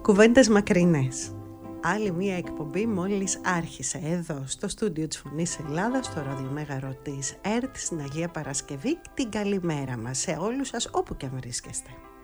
Κουβέντες μακρινές. Άλλη μία εκπομπή μόλις άρχισε εδώ στο στούντιο της Φωνής Ελλάδας, στο ραδιομέγαρο της ΕΡΤ, στην Αγία Παρασκευή. Την καλημέρα μας σε όλους σας όπου και αν βρίσκεστε.